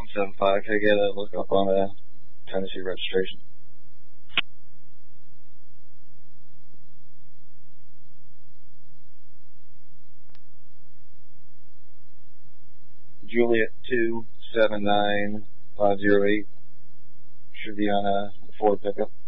175. Can I get a look up on a Tennessee registration? Juliet 279508. Should be on a Ford pickup.